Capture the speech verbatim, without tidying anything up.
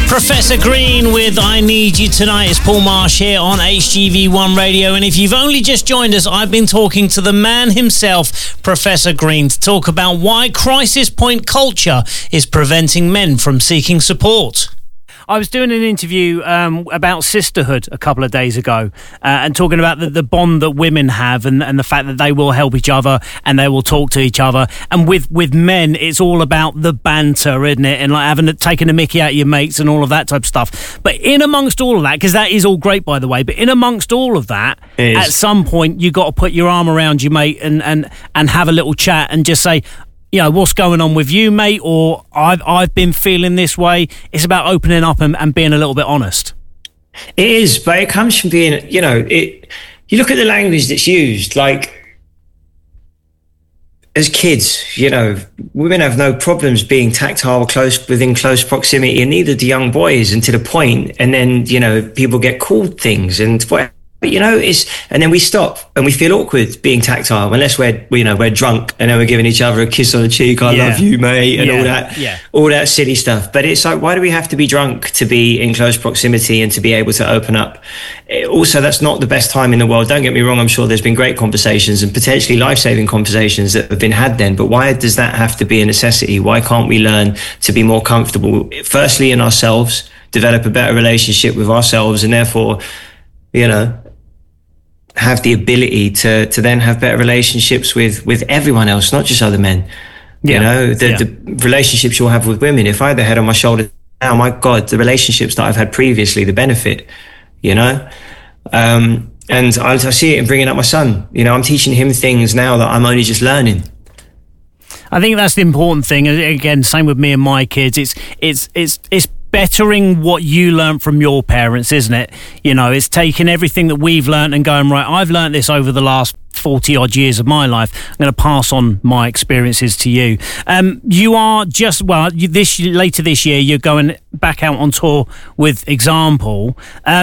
Professor Green with I Need You Tonight. It's Paul Marsh here on H G V one Radio. And if you've only just joined us, I've been talking to the man himself, Professor Green, to talk about why crisis point culture is preventing men from seeking support. I was doing an interview um, about sisterhood a couple of days ago uh, and talking about the, the bond that women have and, and the fact that they will help each other and they will talk to each other. And with, with men, it's all about the banter, isn't it? And like having taking a mickey out of your mates and all of that type of stuff. But in amongst all of that, because that is all great, by the way, but in amongst all of that, at some point, you got to put your arm around your mate and, and, and have a little chat and just say, you know, what's going on with you, mate? Or I've I've been feeling this way. It's about opening up and, and being a little bit honest. It is, but it comes from being, you know, it. You look at the language that's used, like as kids, you know, women have no problems being tactile close within close proximity, and neither do young boys, and to the point. And then, you know, people get called things and whatever. But, you know, it's, and then we stop and we feel awkward being tactile unless we're, you know, we're drunk and then we're giving each other a kiss on the cheek. I yeah. love you, mate. And yeah. all that, yeah. all that silly stuff. But it's like, why do we have to be drunk to be in close proximity and to be able to open up? Also, that's not the best time in the world. Don't get me wrong. I'm sure there's been great conversations and potentially life-saving conversations that have been had then. But why does that have to be a necessity? Why can't we learn to be more comfortable, firstly in ourselves, develop a better relationship with ourselves, and therefore, you know, have the ability to to then have better relationships with with everyone else, not just other men. Yeah. You know, the, yeah. the relationships you'll have with women. If I had the head on my shoulder now, my God, the relationships that I've had previously, the benefit, you know. Um, and I, I see it in bringing up my son. You know, I'm teaching him things now that I'm only just learning. I think that's the important thing. Again, same with me and my kids. It's it's it's it's bettering what you learned from your parents, isn't it? You know, it's taking everything that we've learned and going, right, I've learned this over the last forty odd years of my life. I'm going to pass on my experiences to you. Um, you are just, well, you, this later this year, you're going back out on tour with Example. Um,